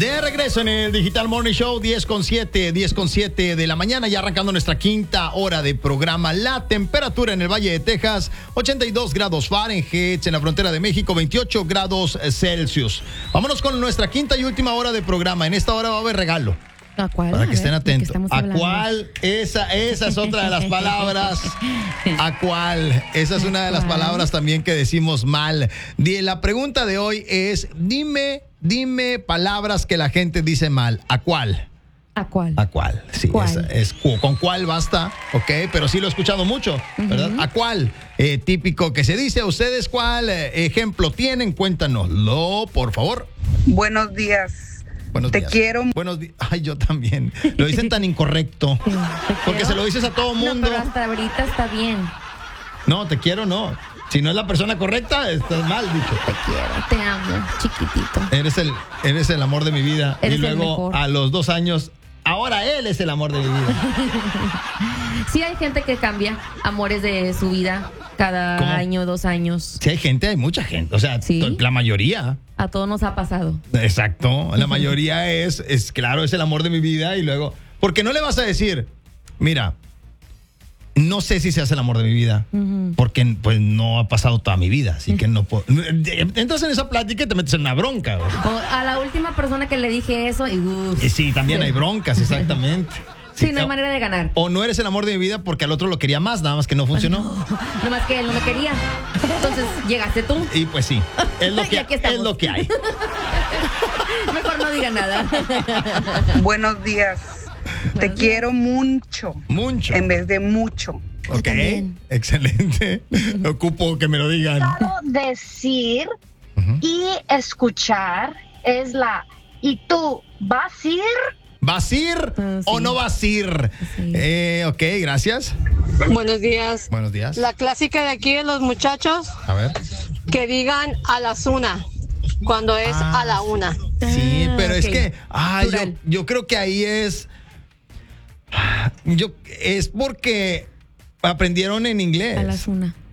De regreso en el Digital Morning Show, 10:07 de la mañana, ya arrancando nuestra quinta hora de programa. La temperatura en el Valle de Texas, 82 grados Fahrenheit, en la frontera de México, 28 grados Celsius. Vámonos con nuestra quinta y última hora de programa. En esta hora va a haber regalo. ¿A cuál? Para que estén atentos. ¿A hablando? cuál? Esa es otra de las palabras. ¿A cuál? Esa es una de las palabras también que decimos mal. La pregunta de hoy es, dime palabras que la gente dice mal. ¿A cuál? ¿A cuál? ¿A cuál? Sí, ¿Cuál? con cuál basta, ok, pero sí lo he escuchado mucho, ¿verdad? ¿A cuál? Típico que se dice. ¿A ustedes cuál ejemplo tienen? Cuéntanoslo, por favor. Buenos días. Buenos Te días. quiero. Buenos días. Ay, yo también. Lo dicen tan incorrecto. Sí, Porque se lo dices a todo mundo. No, pero hasta ahorita está bien. No, te quiero, no. Si no es la persona correcta, estás mal dicho. Te quiero, te amo, chiquitito. Eres el amor de mi vida. Eres y luego, el mejor. a los 2 años, ahora él es el amor de mi vida. Sí hay gente que cambia amores de su vida cada ¿Cómo? año, 2 años. Sí, hay mucha gente. O sea, ¿Sí? la mayoría. A todos nos ha pasado. Exacto. La mayoría es claro, es el amor de mi vida. Y luego, porque no le vas a decir, mira, no sé si seas el amor de mi vida, porque pues no ha pasado toda mi vida, así que no puedo. Entras en esa plática y te metes en una bronca. Güey. O a la última persona que le dije eso y Sí, también hay broncas, exactamente. Sí, no hay manera de ganar. O no eres el amor de mi vida porque al otro lo quería más, nada más que no funcionó. No más que él no me quería. Entonces llegaste tú. Y pues sí, es lo Y que, aquí estamos. es lo que hay. Mejor no diga nada. Buenos días. Te quiero mucho. Mucho. En vez de mucho. Ok, también. excelente. Ocupo que me lo digan. Decir y escuchar es la ¿y tú vas a ir? ¿Vas a ir Sí. o no vas a ir? Sí. Ok, gracias. Buenos días. Buenos días. La clásica de aquí de los muchachos, A ver. que digan a las 1, cuando es a la 1. Sí, pero es ok. que Plural. yo creo que ahí es porque aprendieron en inglés. A las 1.